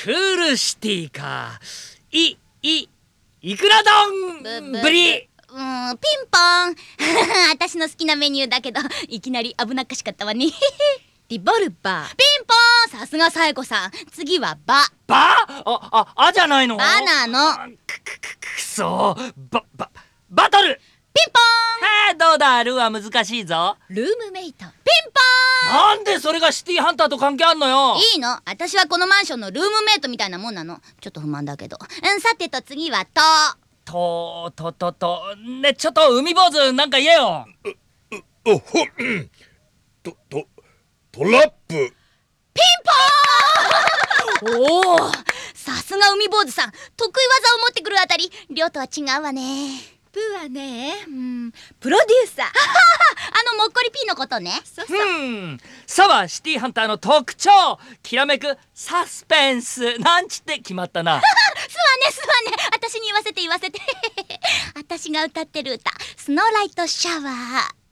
クールシティか。いくら丼ぶり。 ピンポン私の好きなメニューだけど、いきなり危なっかしかったわねリボルバー。 ピンポン、さすがサエコさん。次はバじゃないの。 バなの。 くそバトル。 ピンポどうだ、ルーは難しいぞ。 ルームメイト。 ンピンポなんでそれがシティハンターと関係あんのよ。 いいの、私はこのマンションのルームメイトみたいなもんなの。ちょっと不満だけど。さてと次はね、ちょっと海坊主なんか言えよ。 トラップ。 おお、さすが海坊主さん。得意技を持ってくるあたり、亮とは違うわね。 プーはね、プロデューサー。 もっこりピーのことね。 そうそう。 さはシティハンターの特徴、きらめくサスペンスなんちって決まったな。 すわね、私に言わせて私が歌ってる歌、スノーライトシャワー。